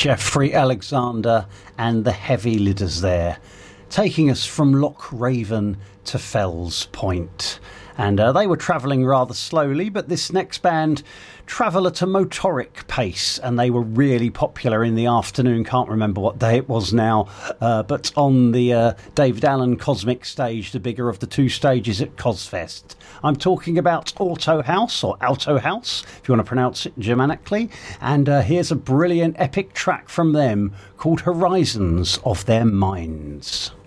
Jeffrey Alexander and the Heavy Lidders there, taking us from Loch Raven to Fells Point. And they were travelling rather slowly, but this next band travel at a motoric pace, and they were really popular in the afternoon. Can't remember what day it was now, but on the David Allen Cosmic stage, the bigger of the two stages at Cosfest. I'm talking about Auto House, or Alto House, if you want to pronounce it Germanically. And here's a brilliant epic track from them called Horizons of Their Minds.